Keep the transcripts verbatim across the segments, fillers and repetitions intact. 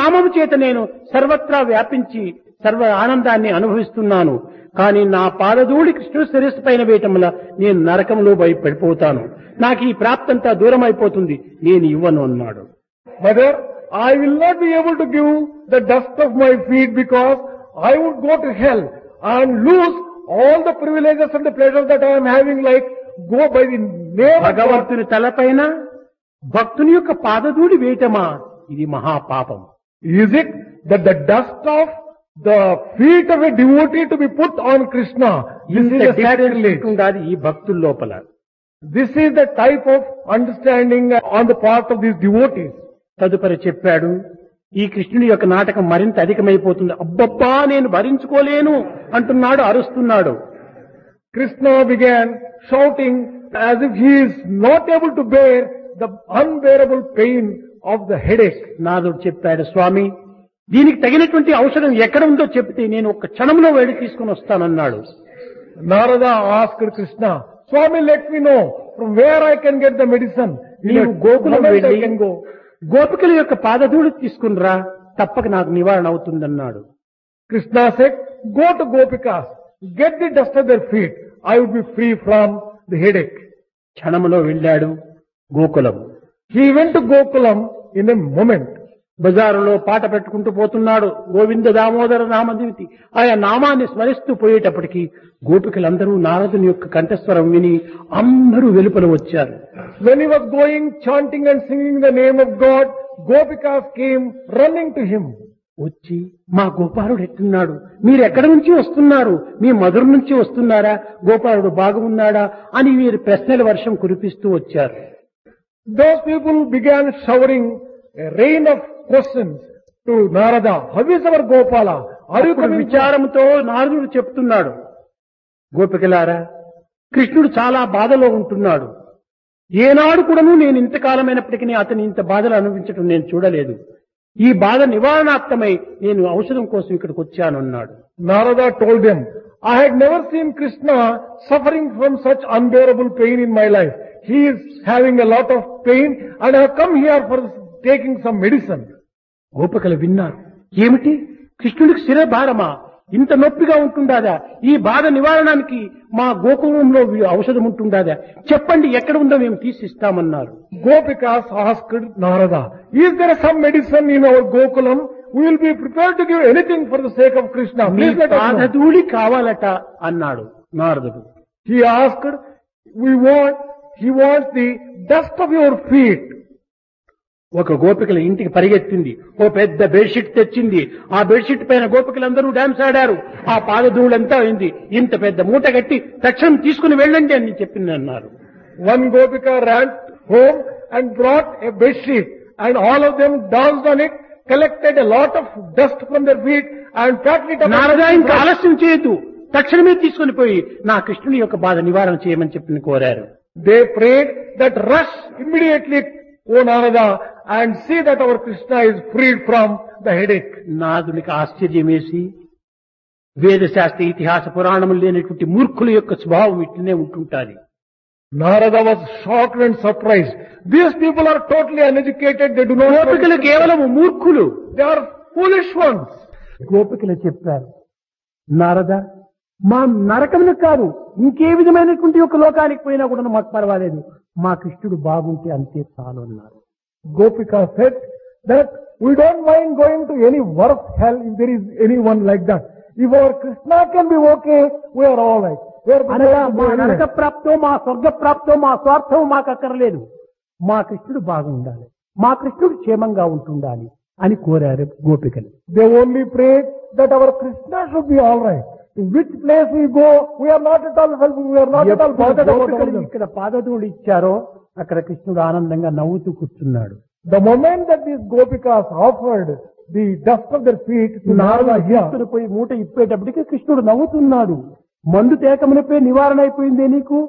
నామము చేత నేను సర్వత్రా వ్యాపించి సర్వ ఆనందాన్ని అనుభవిస్తున్నాను. కానీ నా పాదధూళి కృష్ణుడు శిరస్సు పైన వేయటం వల్ల నేను నరకంలో భయ పడిపోతాను. నాకు ఈ ప్రాప్తంతా దూరం అయిపోతుంది, నేను ఇవ్వను అన్నాడు. Mother, I will not be able to give the dust of my feet because I would go to hell and lose all the privileges and the pleasures that I am having, like go by the name of God. భగవంతుని తలపైన భక్తుని యొక్క పాదధూళి వేయటమా, ఇది మహాపాపం. Is it that the dust of the feet of a devotee to be put on Krishna? This ఇంత is a difference sacrilege. ఉండాలి ఈ భక్తుల లోపల. This is the type of understanding on the part of these devotees. తదుపరి చెప్పాడు, ఈ కృష్ణుడి యొక్క నాటకం మరింత అధికమైపోతుంది. అబ్బబ్బా నేను భరించుకోలేను అంటున్నాడు, అరుస్తున్నాడు. Krishna began shouting as if he is not able to bear the unbearable pain of the headache. నాదుడు చెప్పాడు, స్వామి దీనికి తగినటువంటి ఔషధం ఎక్కడ ఉందో చెప్తే నేను ఒక క్షణంలో వెళ్ళి తీసుకుని వస్తానన్నాడు. Narada asked Krishna, Swami, let me know from where I can get the medicine. నీవు గోకులం I వెళ్ళి can go. గోపికల యొక్క పాదధూళి తీసుకునిరా, తప్పక నాకు నివారణ అవుతుందన్నాడు. Krishna said, go to Gopikas, get the dust of their feet. I would be free from the headache. క్షణంలో వెళ్ళాడు Gokulam. He went to Gokulam in a moment. బజారులో పాట పెట్టుకుంటూ పోతున్నాడు, గోవింద దామోదర నామదివితి. ఆయా నామాన్ని స్మరిస్తూ పోయేటప్పటికి గోపికలందరూ నారదుని యొక్క కంఠస్వరం విని అందరూ వెలుపల వచ్చారు. When he was going, chanting and singing the name of God, Gopikas came running to him. వచ్చి మా గోపాలుడు ఎట్టున్నాడు, మీరు ఎక్కడి నుంచి వస్తున్నారు, మీ మధుర నుంచి వస్తున్నారా, గోపాలుడు బాగున్నాడా అని వీరు ప్రశ్నల వర్షం కురిపిస్తూ వచ్చారు. Those people began showering a rain of questions to Narada. How is our Gopala? Are you అప్పుడు coming? విచారంతో నారదుడు చెప్తున్నాడు, గోపికలారా కృష్ణుడు చాలా బాధలో ఉంటున్నాడు. ఏనాడు కూడాను నేను ఇంతకాలమైనప్పటికీ అతని ఇంత బాధలు అనుభవించడం నేను చూడలేదు. ఈ బాధ నివారణార్థమై నేను ఔషధం కోసం ఇక్కడికి వచ్చాను అన్నాడు. Narada told them, I had never seen Krishna suffering from such unbearable pain in my life. He is having a lot of pain and I have come here for taking some medicine. గోపికలు విన్నారు, ఏమిటి కృష్ణుడికి శిరభారమా, ఇంత నొప్పిగా ఉంటుందాదా, ఈ బాధ నివారణానికి మా గోకులంలో ఔషధం ఉంటుందాదా, చెప్పండి ఎక్కడ ఉందో మేము తీసిస్తామన్నారు. Gopikas asked Narada, is there some medicine in our Gokulam? We will be prepared to give anything for the sake of Krishna. Me Please let us know. పాదధూళి కావాలట అన్నాడు నారదుడు. He asked, we want, he wants the dust of your feet. ఒక గోపికల ఇంటికి పరిగెత్తింది, ఓ పెద్ద bedsheet తెచ్చింది. ఆ బెడ్షీట్ పైన గోపికలందరూ డాన్స్ ఆడారు. ఆ పాదధూళంతా అయింది. ఇంత పెద్ద మూట కట్టి తక్షణం తీసుకుని వెళ్ళండి అని చెప్పింది అన్నారు. One Gopika ran home and brought a bedsheet and all of them danced on it, collected a lot of dust from their feet and packed it up. Narada ఇంకా ఆలస్యం చేయొద్దు, తక్షణమే తీసుకుని పోయి నా కృష్ణుని యొక్క బాధ నివారణ చేయమని చెప్పి కోరారు. They prayed that rush immediately, O Narada, and see that our Krishna is freed from the headache. నాదునికి ఆశ్చర్యం వేసి, వేదశాస్త్ర ఇతిహాస పురాణములు లేనటువంటి మూర్ఖుల యొక్క స్వభావం ఇట్లనే ఉంటుంటాది. Narada was shocked and surprised. These people are totally uneducated. They do not know. గోపికలు కేవలం మూర్ఖులు, They are foolish ones. గోపికలు చెప్పారు, నారద మా నరకమును కాదు ఇంకే విధమైనటువంటి ఒక లోకానికి పోయినా కూడా మాకు పర్వాలేదు, మా కృష్ణుడు బాగుంటే అంతే చాలు అన్నారు. Gopika said that we don't mind going to any worse hell if there is anyone like that. If our Krishna can be okay, we are all right. We are అనగా prepared to మా go నరక anywhere. ప్రాప్తో మా స్వర్గ ప్రాప్తో మా స్వార్థం మాకు అక్కర్లేదు, మా కృష్ణుడు బాగుండాలి, మా కృష్ణుడు క్షేమంగా ఉంటుండాలి అని కోరారు గోపికలు. They only prayed that our Krishna should be all right. In which place we go, we are not at all helpful, we are not at all bothered about గోపికలు ourselves. ఇక్కడ పాదధూళి ఇచ్చారో అక్కడ కృష్ణుడు ఆనందంగా నవ్వుతూ కూర్చున్నాడు. The moment that these Gopikas offered the dust of their feet to Narada here, తీసుకుని పోయి మూట ఇప్పేటప్పటికి కృష్ణుడు నవ్వుతున్నాడు. మందు తేకమునిపై నివారణ అయిపోయిందే నీకు.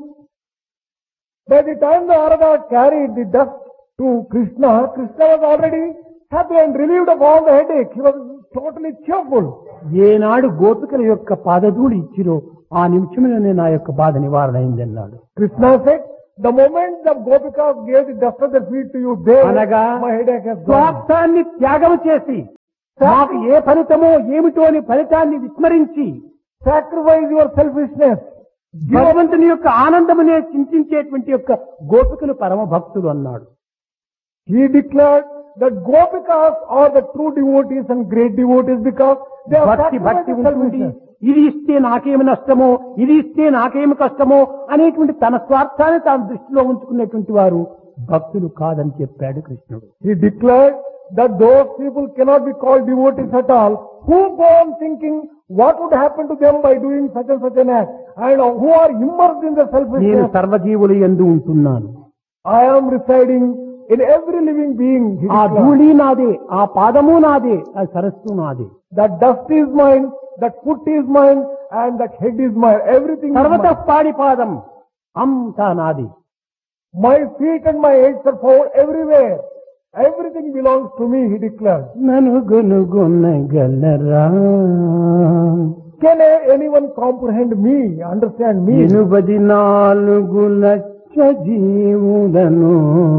by the time the Narada carried the dust to Krishna, Krishna was already happy and relieved of all the headache. He was totally cheerful. ఏనాడు గోపికల యొక్క పాదధూళి ఇచ్చిరో ఆ నిమిషంలోనే నా యొక్క బాధ నివారణ అయిందన్నాడు. Krishna said, the moment the Gopikas gave the dust of their feet to you, there అనగా my headache has gone. స్వార్థాన్ని త్యాగం చేసి నాకు ఏ ఫలితమో ఏమిటో అని ఫలితాన్ని విస్మరించి sacrifice your selfishness. Give up. భగవంతుని యొక్క ఆనందమునే చింతించేటువంటి యొక్క గోపికలు పరమ భక్తులు అన్నాడు. He declared that Gopikas are the true devotees and great devotees because they are భక్తి భక్తి sacrificing ఉంటుంది. selfishness. ఇది ఇస్తే నాకేమి నష్టమో, ఇది ఇస్తే నాకేమి కష్టమో అనేటువంటి తన స్వార్థాన్ని తాను దృష్టిలో ఉంచుకునేటువంటి వారు భక్తులు కాదని చెప్పాడు కృష్ణుడు. He declared that those people cannot be called devotees at all who go on thinking what would happen to them by doing such and such an act and who are immersed in the నేను selfishness. సర్వజీవులు యందు ఉంటున్నాను. I am residing in every living being. He ఆ declared. ధూళి నాదే, ఆ పాదము నాదే, ఆ సరస్సు నాదే. That dust is mine, that foot is mine, and that head is mine. Everything is సర్వత mine. పాడి పాదం అంతా నాది. My feet and my heads are found everywhere. Everything belongs to me, he declared. నను గొనుగొనగలరా Can anyone comprehend me, understand me? ఎనుబది నాలుగు లక్ష జీవులను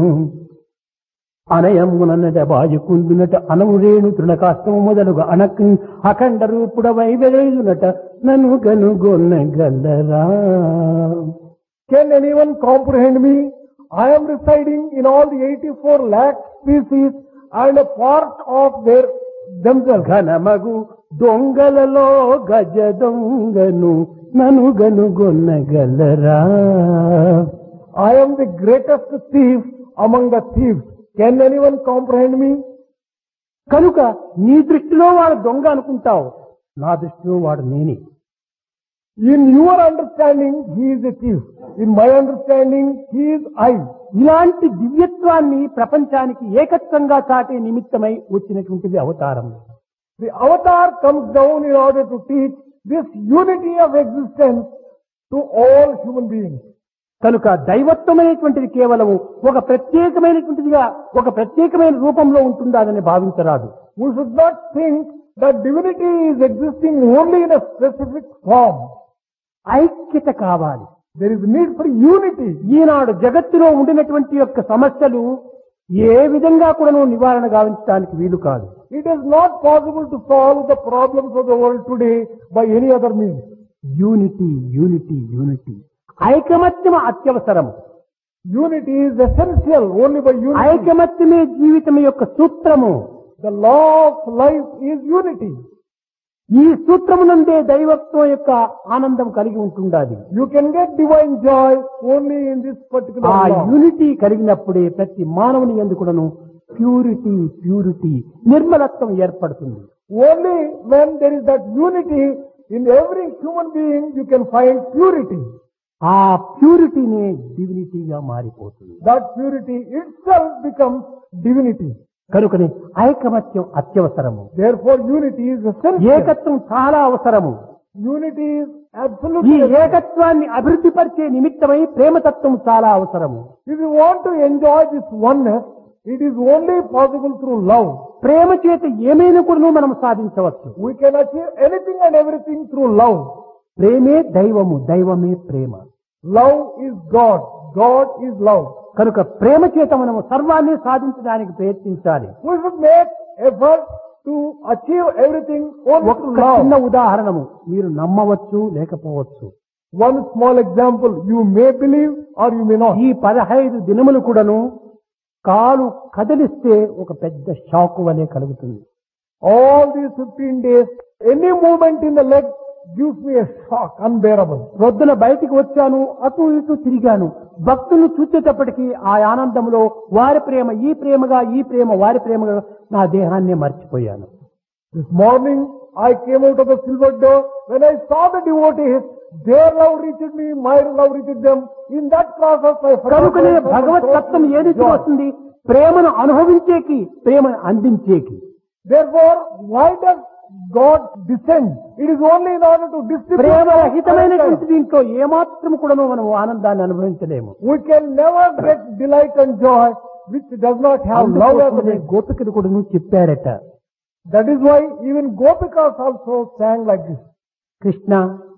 అనయమునట బాజుకుందునట అనవురేణు తృణకాష్టము మొదలుగా అనక్ అఖండ రూపుడవై వెలుగునట నను గనుగొనగలరా. Can anyone comprehend me? I am residing in all the eighty-four lakh species and a part of their themselves. ఘనమగు దొంగలలో గజ దొంగను నను గనుగొనగలరా. I am the greatest thief among the thieves. Can anyone comprehend me? కనుక నీ దృష్టిలో వాడు దొంగ అనుకుంటావు, నా దృష్టిలో వాడు నేనే. In your understanding, he is a thief. In my understanding, he is I. ఇలాంటి దివ్యత్వాన్ని ప్రపంచానికి ఏకత్వంగా చాటే నిమిత్తమై వచ్చినటువంటిది అవతారం. The avatar comes down in order to teach this unity of existence to all human beings. కనుక దైవత్వమైనటువంటిది కేవలము ఒక ప్రత్యేకమైనటువంటిదిగా ఒక ప్రత్యేకమైన రూపంలో ఉంటుందని భావించరాదు. We should not think that divinity is existing only in a specific form. ఐక్యత కావాలి. There is need for unity. ఈనాడు జగత్తులో ఉండినటువంటి యొక్క సమస్యలు ఏ విధంగా కూడా నివారణ గావించడానికి వీలు కాదు. It is not possible to solve the problems of the world today by any other means. Unity unity unity ఐకమత్యం అత్యవసరము. Unity is essential only by unity. ఐకమత్యమే జీవితం యొక్క సూత్రము. The law of life is unity. ఈ సూత్రమునందే దైవత్వం యొక్క ఆనందం కలిగి ఉంటుండాలి. You can get divine joy only in this particular ఆ law. యూనిటీ కలిగినప్పుడే ప్రతి మానవుని ఎందుకును ప్యూరిటీ ప్యూరిటీ నిర్మలత్వం ఏర్పడుతుంది. Only when there is that unity in every human being you can find purity. ఆ ప్యూరిటీనే డివినిటీగా మారిపోతుంది. That purity itself becomes divinity. కనుకనే ఐకమత్యం అత్యవసరము. Therefore unity is essential. ఏకత్వం చాలా అవసరము. Unity is ఈ absolutely essential. ఏకత్వాన్ని అభివృద్ధి పరిచే నిమిత్తమై ప్రేమతత్వం చాలా అవసరము. If you want to enjoy this oneness, it is only possible through love. ప్రేమ చేత ఏమైనా కూడా మనం సాధించవచ్చు. We can achieve anything and everything through love. ప్రేమే దైవము, దైవమే ప్రేమ. Love is God. God is love. కనుక ప్రేమ చేత మనము సర్వాన్ని సాధించడానికి ప్రయత్నించాలి. We should make effort to achieve everything only ఒక through చిన్న love. ఉదాహరణము మీరు నమ్మవచ్చు లేకపోవచ్చు. One small example, you may believe or you may not. ఈ పదహైదు దినములు కూడాను కాలు కదిలిస్తే ఒక పెద్ద షాక్ వలె కలుగుతుంది. All these fifteen days, any movement in the leg gives me a shock, unbearable. రొద్దున బయటికి వచ్చాను, అటు ఇటు తిరిగాను. భక్తులు చూసేటప్పటికీ ఆ ఆనందంలో వారి ప్రేమ ఈ ప్రేమగా, ఈ ప్రేమ వారి ప్రేమగా నా దేహాన్ని మర్చిపోయాను. This morning, I came out of the silver door. When I saw the devotees, their love reached me, my love reached them. In that process, I forgot కనుకనే myself and భగవత్ so తత్వం much ఏది joy. వస్తుంది? ప్రేమను అనుభవించేకి, ప్రేమను అందించేకి. Therefore, why does God descend? It is only in order to distribute. ప్రేమరహితమైనటువంటి దీంట్లో ఏమాత్రం కూడా మనం ఆనందాన్ని అనుభవించలేము. We can never get delight and joy which does not have love as a అందుకోసమే base. గోపికలు కూడా చెప్పారట, That is why even Gopikas also sang like this. Krishna